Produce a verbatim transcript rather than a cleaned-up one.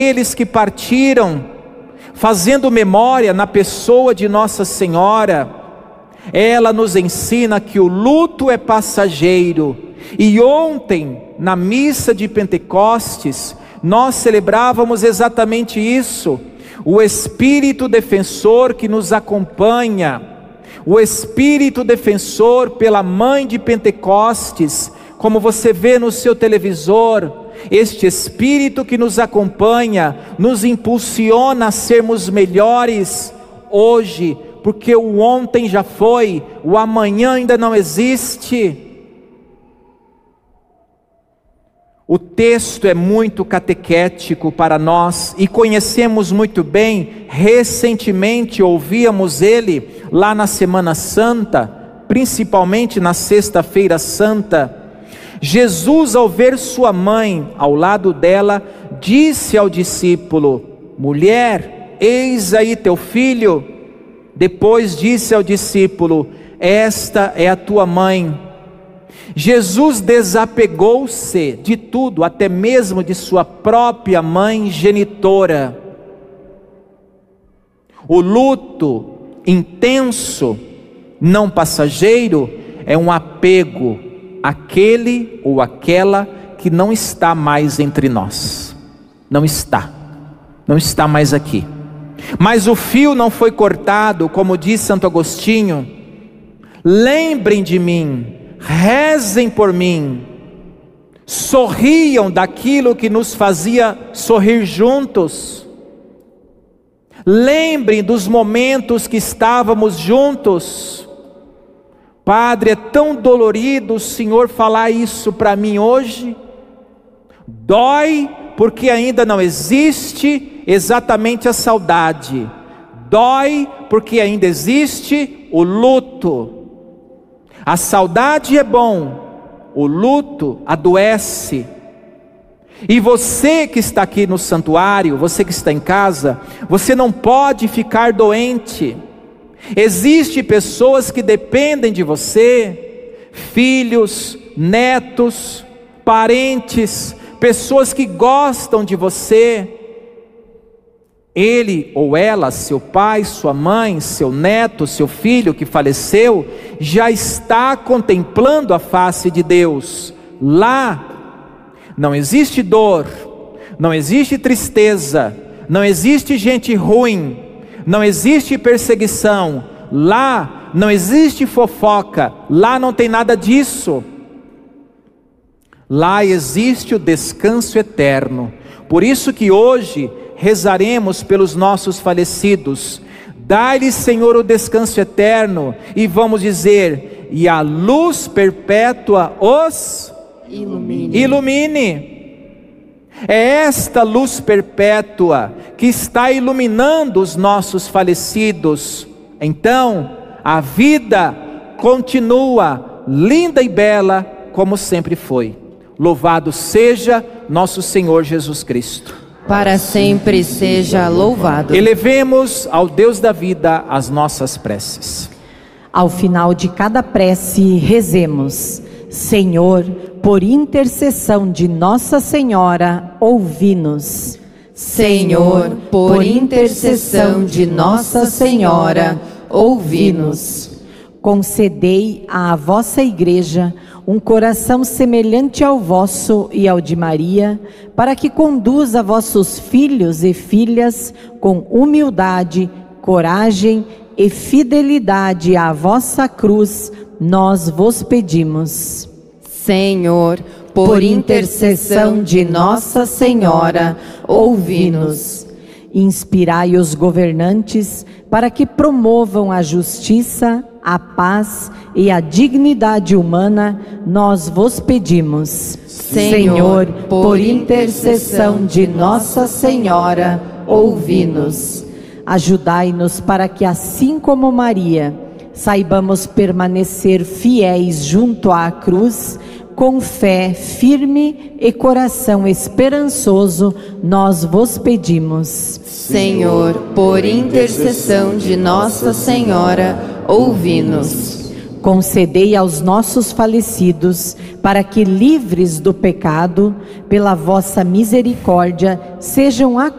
aqueles que partiram, fazendo memória na pessoa de Nossa Senhora. Ela nos ensina que o luto é passageiro. E ontem, na missa de Pentecostes, nós celebrávamos exatamente isso. O Espírito defensor que nos acompanha, o Espírito defensor pela mãe de Pentecostes, como você vê no seu televisor, este Espírito que nos acompanha, nos impulsiona a sermos melhores hoje, porque o ontem já foi, o amanhã ainda não existe. O texto é muito catequético para nós e conhecemos muito bem. Recentemente ouvíamos ele lá na Semana Santa, principalmente na Sexta-feira Santa. Jesus, ao ver sua mãe ao lado dela, disse ao discípulo: mulher, eis aí teu filho. Depois disse ao discípulo: esta é a tua mãe. Jesus desapegou-se de tudo, até mesmo de sua própria mãe genitora. O luto intenso, não passageiro, é um apego àquele ou aquela que não está mais entre nós. Não está, não está mais aqui. Mas o fio não foi cortado, como diz Santo Agostinho. Lembrem de mim, rezem por mim, sorriam daquilo que nos fazia sorrir juntos. Lembrem dos momentos que estávamos juntos. Padre, é tão dolorido o Senhor falar isso para mim hoje. Dói porque ainda não existe exatamente a saudade. Dói porque ainda existe o luto. A saudade é bom, o luto adoece. E você que está aqui no santuário, você que está em casa, você não pode ficar doente. Existem pessoas que dependem de você, filhos, netos, parentes, pessoas que gostam de você. Ele ou ela, seu pai, sua mãe, seu neto, seu filho que faleceu, já está contemplando a face de Deus. Lá não existe dor, não existe tristeza, não existe gente ruim, não existe perseguição. Lá não existe fofoca, lá não tem nada disso. Lá existe o descanso eterno. Por isso que hoje rezaremos pelos nossos falecidos. Dai-lhes, Senhor, o descanso eterno. E vamos dizer: e a luz perpétua os ilumine. ilumine. É esta luz perpétua que está iluminando os nossos falecidos. Então, a vida continua linda e bela como sempre foi. Louvado seja nosso Senhor Jesus Cristo. Para sempre seja louvado. Elevemos ao Deus da vida as nossas preces. Ao final de cada prece, rezemos: Senhor, por intercessão de Nossa Senhora, ouvi-nos. Senhor, por intercessão de Nossa Senhora, ouvi-nos. Concedei à vossa Igreja um coração semelhante ao vosso e ao de Maria, para que conduza vossos filhos e filhas com humildade, coragem e fidelidade à vossa cruz, nós vos pedimos. Senhor, por intercessão de Nossa Senhora, ouvi-nos. Inspirai os governantes para que promovam a justiça, a paz e a dignidade humana, nós vos pedimos. Senhor, por intercessão de Nossa Senhora, ouvi-nos. Ajudai-nos para que, assim como Maria, saibamos permanecer fiéis junto à cruz, com fé firme e coração esperançoso, nós vos pedimos. Senhor, por intercessão de Nossa Senhora, ouvi-nos. concedei aos nossos falecidos, para que, livres do pecado, pela vossa misericórdia, sejam